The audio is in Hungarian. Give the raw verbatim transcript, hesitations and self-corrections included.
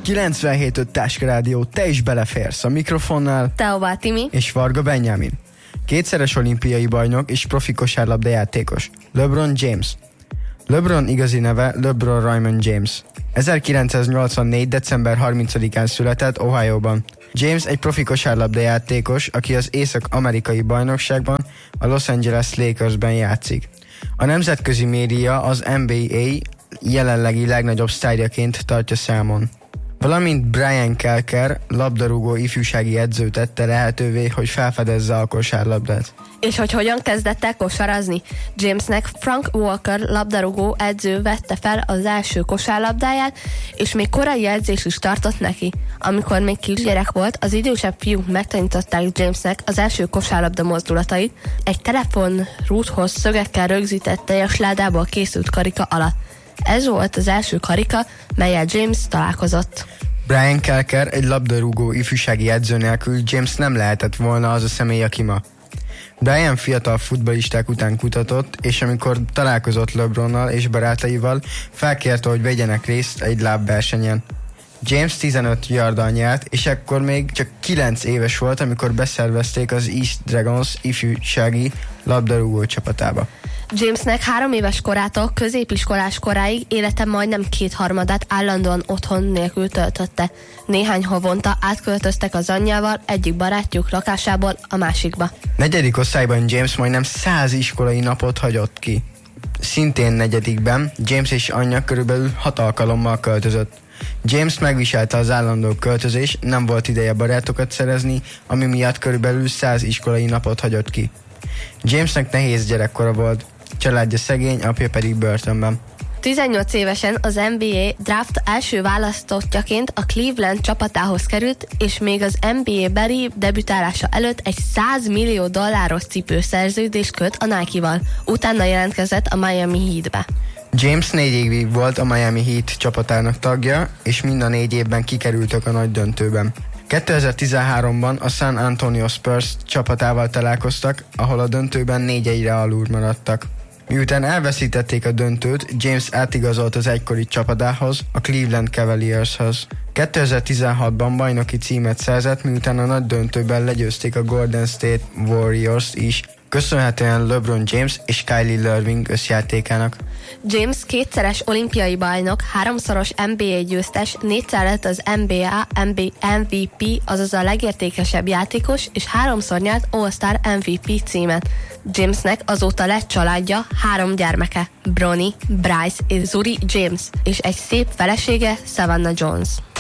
kilencvenhét öt Táska Rádió, te is beleférsz a mikrofonnál. Teová Timi és Varga Benjamin. Kétszeres olimpiai bajnok és profi kosárlabda játékos. LeBron James. LeBron igazi neve LeBron Raymond James. ezerkilencszáznyolcvannégy. december harmincadikán született Ohioban. James egy profi kosárlabda játékos, aki az észak-amerikai bajnokságban, a Los Angeles Lakersben játszik. A nemzetközi média az en bé á jelenlegi legnagyobb sztárjaként tartja számon. Valamint Brian Kelker, labdarúgó ifjúsági edző tette lehetővé, hogy felfedezze a kosárlabdát. És hogy hogyan kezdett el kosarazni? Jamesnek Frank Walker labdarúgó edző vette fel az első kosárlabdáját, és még korai edzés is tartott neki. Amikor még kisgyerek volt, az idősebb fiúk megtanították Jamesnek az első kosárlabda mozdulatait egy telefonrúdhoz szögekkel rögzített teljes ládából készült karika alatt. Ez volt az első karika, mellyel James találkozott. Brian Kelker egy labdarúgó ifjúsági edző nélkül James nem lehetett volna az a személy, aki ma. Brian fiatal futballisták után kutatott, és amikor találkozott LeBronnal és barátaival, felkérte, hogy vegyenek részt egy lábversenyen. James tizenöt yarddal nyert, és ekkor még csak kilenc éves volt, amikor beszervezték az East Dragons ifjúsági labdarúgó csapatába. Jamesnek három éves korától középiskolás koráig élete majdnem kétharmadát állandóan otthon nélkül töltötte. Néhány havonta átköltöztek az anyjával egyik barátjuk lakásából a másikba. Negyedik osztályban James majdnem száz iskolai napot hagyott ki. Szintén negyedikben James és anyja körülbelül hat alkalommal költözött. James megviselte az állandó költözés, nem volt ideje barátokat szerezni, ami miatt körülbelül száz iskolai napot hagyott ki. Jamesnek nehéz gyerekkora volt, családja szegény, apja pedig börtönben. tizennyolc évesen az en bé á draft első választottjaként a Cleveland csapatához került, és még az en bé á-beli debütálása előtt egy száz millió dolláros cipőszerződést köt a Nike-val. Utána jelentkezett a Miami Heatbe. James négy évig volt a Miami Heat csapatának tagja, és mind a négy évben kikerültek a nagy döntőben. kétezer-tizenháromban a San Antonio Spurs csapatával találkoztak, ahol a döntőben négy-egyre alul maradtak. Miután elveszítették a döntőt, James átigazolt az egykori csapatához, a Cleveland Cavaliershoz. kétezer-tizenhatban bajnoki címet szerzett, miután a nagy döntőben legyőzték a Golden State Warriors is, köszönhetően LeBron James és Kyrie Irving összjátékának. James kétszeres olimpiai bajnok, háromszoros en bé á győztes, négyszer lett az en bé á em vé pé, azaz a legértékesebb játékos, és háromszor nyert All-Star em vé pé címet. Jamesnek azóta lett családja, három gyermeke, Bronny, Bryce és Zuri James, és egy szép felesége, Savannah Jones.